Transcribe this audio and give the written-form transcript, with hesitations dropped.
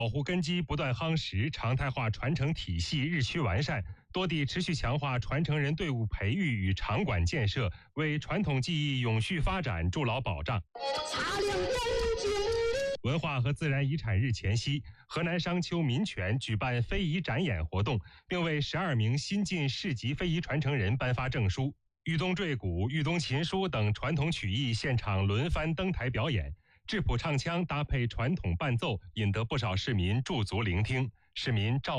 保护根基不断夯实，常态化传承体系日趋完善，多地持续强化传承人队伍培育与场馆建设，为传统技艺永续发展筑牢保障。文化和自然遗产日前夕，河南商丘民权举办非遗展演活动，并为12名新晋市级非遗传承人颁发证书。豫东坠鼓、豫东琴书等传统曲艺现场轮番登台表演，质朴唱腔搭配传统伴奏，引得不少市民驻足聆听。市民赵